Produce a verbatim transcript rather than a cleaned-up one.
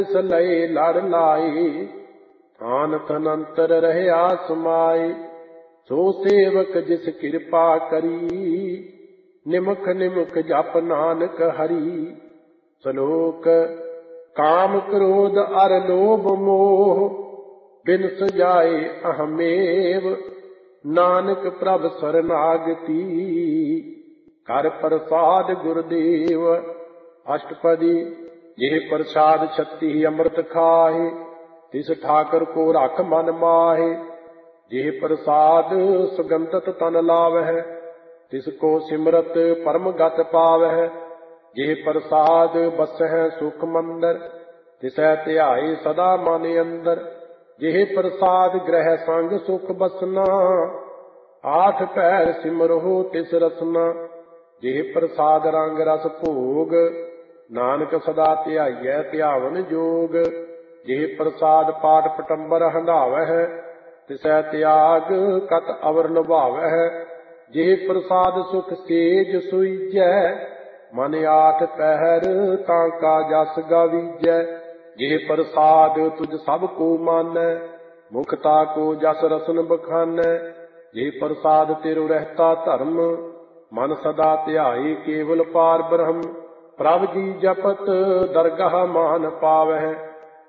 लय लड़ लाई, थान तनंतर रहया समाए। सो सेवक जिस कृपा करी, निमख निमख जप नानक हरि। सलोक काम क्रोध अर लोभ मोह, बिन सजाए अहमेव। नानक प्रभ शरणागति, कर प्रसाद गुरुदेव। अष्टपदी। जेह प्रसाद छत्ती अमृत खाहे, तिस ठाकर को रख मन माहे। जेह प्रसाद सुगंधत तन लावह, तिसको सिमरत परम गत पावह। जेह प्रसाद बसह सुख मंदर, तिसै ध्याए सदा मन अंदर। जेह प्रसाद ग्रह संग सुख बसना, आठ पैर सिमरहो तिस रसना। जेह प्रसाद रंग रस भोग, नानक सदा ध्याइयै ध्यावन जोग। जेह प्रसाद पाठ पटंबर हंडावह, तिसै त्याग कत अवर निभावह। जेह प्रसाद सुख सेज सुईजै, मन आठ पहर तांका जस गावीजै। जेह प्रसाद तुझ सब को मानै, मुखता को जस रसन बखानै। जेह प्रसाद तेरो रहता धर्म, मन सदा ध्याए केवल पार ब्रह्म। प्रभ जी जपत दरगाह मान पावह,